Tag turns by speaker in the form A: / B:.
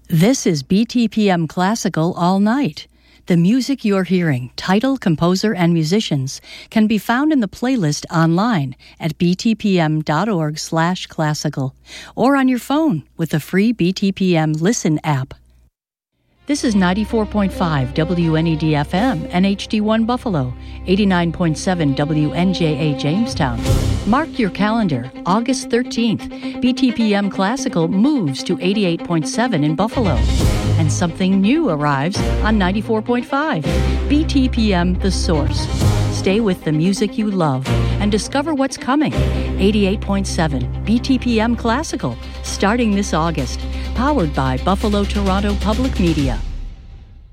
A: This is BTPM Classical All Night. The music you're hearing, title, composer, and musicians, can be found in the playlist online at btpm.org/classical or on your phone with the free BTPM Listen app. This is 94.5 WNED-FM, NHD1 Buffalo, 89.7 WNJA Jamestown. Mark your calendar, August 13th, BTPM Classical moves to 88.7 in Buffalo. And something new arrives on 94.5, BTPM The Source. Stay with the music you love and discover what's coming. 88.7 BTPM Classical, starting this August. Powered by Buffalo Toronto Public Media.